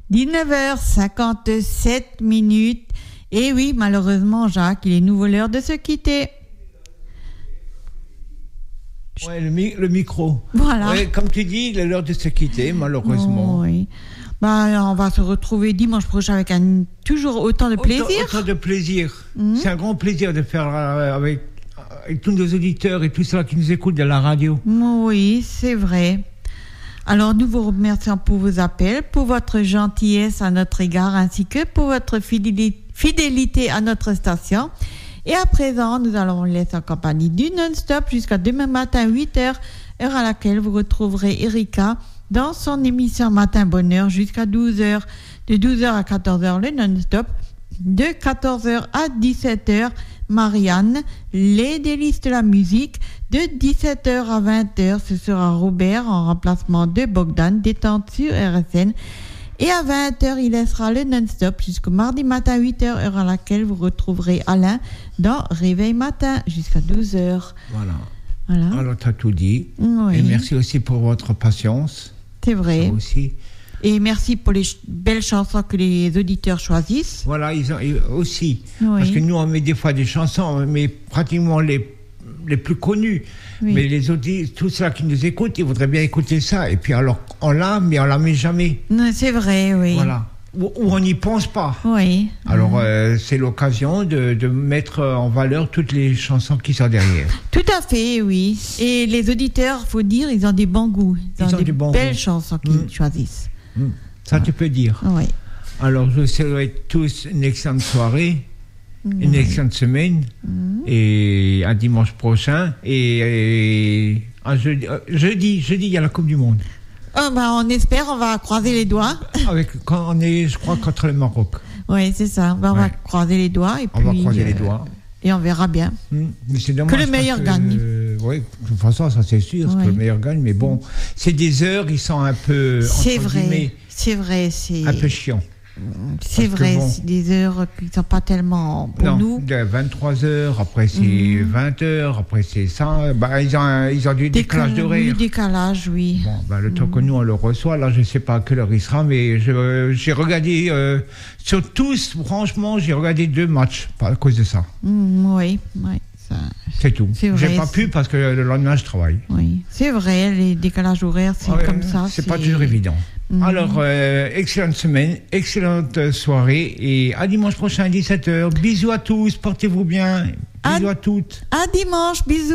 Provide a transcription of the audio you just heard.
19h57. Et oui, malheureusement, Jacques, il est nouveau l'heure de se quitter. Ouais, le micro. Voilà. Ouais, comme tu dis, il est l'heure de se quitter, malheureusement. Oh, oui. On va se retrouver dimanche prochain avec toujours autant de plaisir. Autant de plaisir. C'est un grand plaisir de faire avec tous nos auditeurs et tous ceux qui nous écoutent de la radio. Oui, c'est vrai. Alors, nous vous remercions pour vos appels, pour votre gentillesse à notre égard, ainsi que pour votre fidélité à notre station. Et à présent, nous allons vous laisser en compagnie du non-stop jusqu'à demain matin, 8h, heure à laquelle vous retrouverez Erika dans son émission Matin Bonheur jusqu'à 12h. De 12h à 14h, le non-stop. De 14h à 17h, Marianne, les délices de la musique. De 17h à 20h, ce sera Robert en remplacement de Bogdan, détente sur RSN. Et à 20h, il laissera le non-stop jusqu'au mardi matin 8h, heure à laquelle vous retrouverez Alain dans Réveil Matin jusqu'à 12h. Voilà. Alors, tu as tout dit. Oui. Et merci aussi pour votre patience. C'est vrai. Ça aussi. Et merci pour les belles chansons que les auditeurs choisissent. Voilà, ils ont aussi. Oui. Parce que nous, on met des fois des chansons, mais pratiquement les plus connues. Oui. Mais les auditeurs, tous ceux qui nous écoutent, ils voudraient bien écouter ça. Et puis alors, on l'a, mais on la met jamais. Non, c'est vrai, oui. Voilà. Ou on n'y pense pas. Oui. Alors, c'est l'occasion de mettre en valeur toutes les chansons qui sont derrière. Tout à fait, oui. Et les auditeurs, faut dire, ils ont des bons goûts. Ils ont des belles chansons qu'ils choisissent. Ça, tu peux dire. Oui. Alors, je vous souhaite tous une excellente soirée. Une excellente semaine et un dimanche prochain et un jeudi, il y a la Coupe du Monde. On espère, on va croiser les doigts. Quand on est, je crois, contre le Maroc. Oui, c'est ça. On va croiser les doigts et puis. On va croiser les doigts. Et on verra bien. Mais c'est dommage que le meilleur gagne. Oui, de toute façon, ça c'est sûr, que le meilleur gagne. Mais bon, c'est des heures, ils sont un peu. C'est vrai. C'est vrai. C'est un peu chiant. C'est vrai, c'est des heures qui ne sont pas tellement pour nous. 23h, après c'est 20h, après c'est ça. Ils ont du décalage d'horaire. Du décalage, oui. Bon, le temps que nous on le reçoit, là je ne sais pas à quelle heure il sera, mais j'ai regardé, sur tous, franchement, j'ai regardé 2 matchs à cause de ça. Oui. Ça, c'est tout. J'ai pas pu parce que le lendemain je travaille. Oui, c'est vrai, les décalages horaires, c'est comme ça. C'est pas toujours évident. Alors, excellente semaine, excellente soirée et à dimanche prochain à 17h. Bisous à tous, portez-vous bien. Bisous à toutes. À dimanche, bisous.